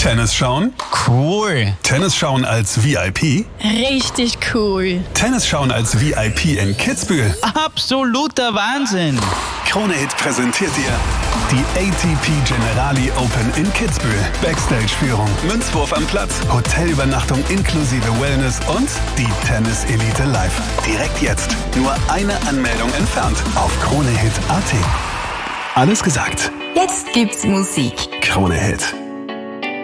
Tennis schauen? Cool. Tennis schauen als VIP? Richtig cool. Tennis schauen als VIP in Kitzbühel? Absoluter Wahnsinn. Krone Hit präsentiert dir die ATP Generali Open in Kitzbühel. Backstage-Führung, Münzwurf am Platz, Hotelübernachtung inklusive Wellness und die Tennis Elite live. Direkt jetzt. Nur eine Anmeldung entfernt auf kronehit.at. Alles gesagt. Jetzt gibt's Musik. Krone Hit.